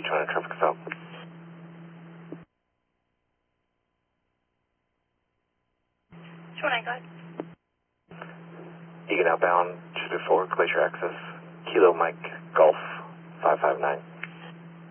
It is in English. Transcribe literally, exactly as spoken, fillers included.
two hundred traffic stop. two nine, go ahead. Egan outbound, two two four, Glacier Access, Kilo Mike, Golf, five five nine.